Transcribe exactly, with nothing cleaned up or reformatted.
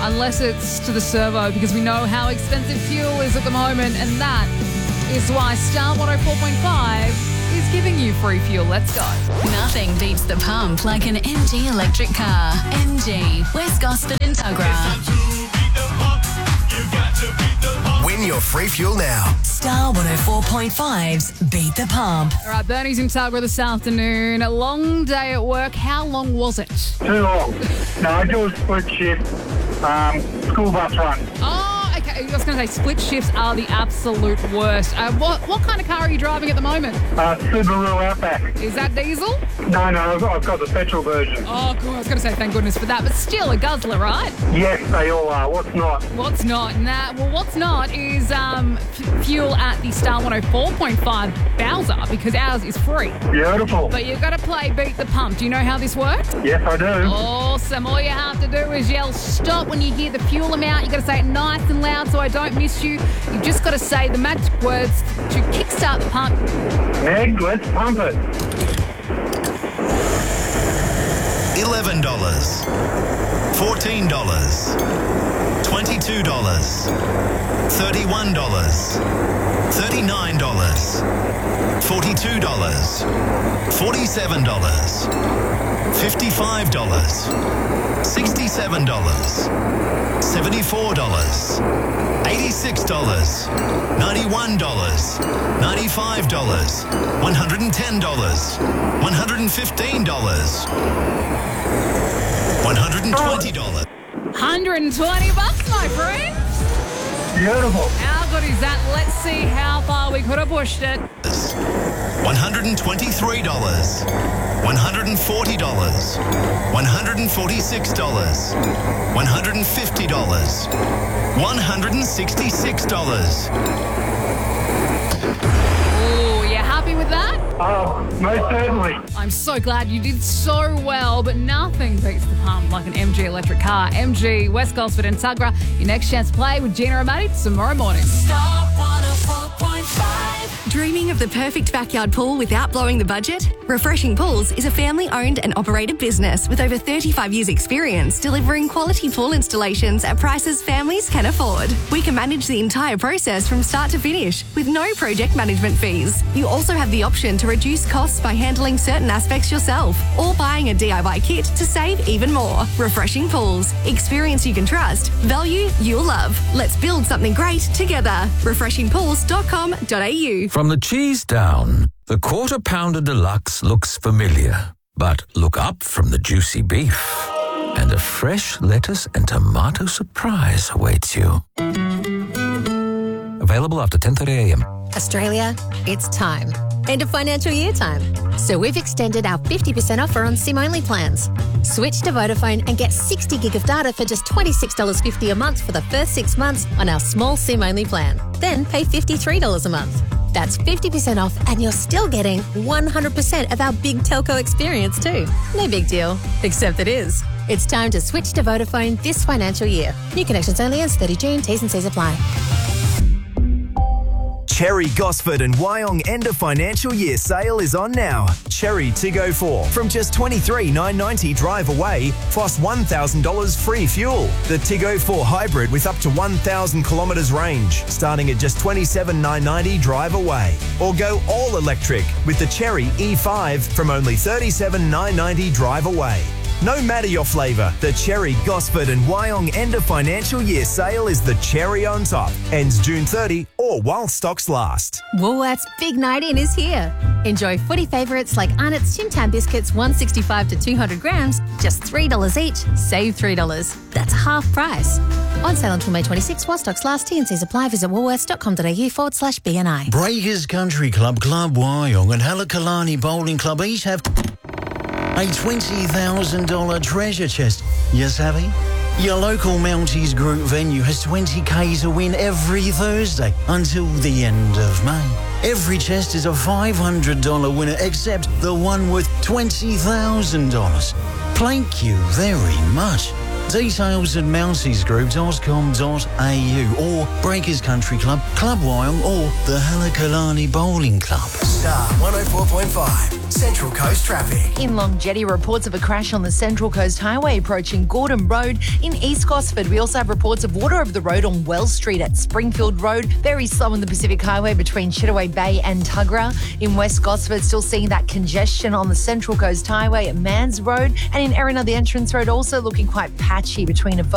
unless it's to the servo, because we know how expensive fuel is at the moment, and that is why Star one oh four point five is giving you free fuel. Let's go. Nothing beats the pump like an M G electric car. M G, West Gosford and Tuggerah. Win your free fuel now. Star one oh four point five's Beat the Pump. All right, Bernie's in Tuggerah this afternoon. A long day at work. How long was it? Too long. No, I do a split shift, um, school bus run. Oh, okay. I was going to say split shifts are the absolute worst. Uh, what what kind of car are you driving at the moment? Uh, Subaru Outback. Is that diesel? No, no, I've got, I've got the petrol version. Oh, cool. I was going to say thank goodness for that, but still a guzzler, right? Yes, they all are. What's not? What's not? Nah, well, what's not is um, f- fuel at the Star one oh four point five Bowser, because ours is free. Beautiful. But you've got to play Beat the Pump. Do you know how this works? Yes, I do. Awesome. All you have to do is yell stop when you hear the fuel amount. You've got to say it nice and loud so I don't miss you. You've just got to say the magic words to kickstart the pump. Meg, let's pump it. eleven dollars. fourteen dollars. twenty-two dollars. thirty-one dollars. thirty-nine dollars. forty-two dollars. forty-seven dollars. fifty-five dollars. sixty-seven dollars. seventy-four dollars. eighty-six dollars. ninety-one dollars. ninety-five dollars. one hundred ten dollars. one hundred fifteen dollars. one hundred twenty dollars. one hundred twenty bucks, my friend. Beautiful. How good is that? Let's see how far we could have pushed it. one hundred twenty-three dollars. one hundred forty dollars. one hundred forty-six dollars. one hundred fifty dollars. one hundred sixty-six dollars. Oh, you happy with that? Oh, most certainly. I'm so glad you did so well, but nothing beats the pump like an M G electric car. M G, West Gosford and Tuggerah. Your next chance to play with Gina Romati tomorrow morning. Star one oh four point five. Dreaming of the perfect backyard pool without blowing the budget? Refreshing Pools is a family-owned and operated business with over thirty-five years experience delivering quality pool installations at prices families can afford. We can manage the entire process from start to finish with no project management fees. You also have the option to reduce costs by handling certain aspects yourself or buying a D I Y kit to save even more. Refreshing Pools. Experience you can trust. Value you'll love. Let's build something great together. refreshing pools dot com dot a u. From the cheese down, the Quarter Pounder Deluxe looks familiar. But look up from the juicy beef, and a fresh lettuce and tomato surprise awaits you. Available after ten thirty a m. Australia, it's time. End of financial year time. So we've extended our fifty percent offer on SIM-only plans. Switch to Vodafone and get sixty gig of data for just twenty-six dollars fifty a month for the first six months on our small SIM-only plan. Then pay fifty-three dollars a month. That's fifty percent off and you're still getting one hundred percent of our big telco experience too. No big deal, except it is. It's time to switch to Vodafone this financial year. New connections only ends thirty June. T's and C's apply. Cherry, Gosford and Wyong end of financial year sale is on now. Cherry Tiggo four from just twenty-three thousand nine hundred ninety drive away plus one thousand dollars free fuel. The Tiggo four hybrid with up to one thousand kilometres range starting at just twenty-seven thousand nine hundred ninety drive away. Or go all electric with the Cherry E five from only thirty-seven thousand nine hundred ninety drive away. No matter your flavour, the Cherry, Gosford and Wyong end of financial year sale is the cherry on top. Ends June thirtieth or while stocks last. Woolworths Big Night In is here. Enjoy footy favourites like Arnott's Tim Tam biscuits one sixty-five to two hundred grams, just three dollars each, save three dollars. That's half price. On sale until May twenty-sixth while stocks last. T and C's apply. Visit woolworths.com.au forward slash BNI. Breakers Country Club, Club Wyong and Halakalani Bowling Club each have a twenty thousand dollars treasure chest. You savvy? Your local Mounties Group venue has twenty K to win every Thursday until the end of May. Every chest is a five hundred dollars winner except the one worth twenty thousand dollars. Thank you very much. Details at mounties group dot com dot a u or Breakers Country Club, Club Wyong or the Halakalani Bowling Club. Star one oh four point five, Central Coast Traffic. In Long Jetty, reports of a crash on the Central Coast Highway approaching Gordon Road. In East Gosford, we also have reports of water over the road on Wells Street at Springfield Road. Very slow on the Pacific Highway between Chittaway Bay and Tuggerah. In West Gosford, still seeing that congestion on the Central Coast Highway at Mans Road. And in Erina, the entrance road also looking quite patchy between a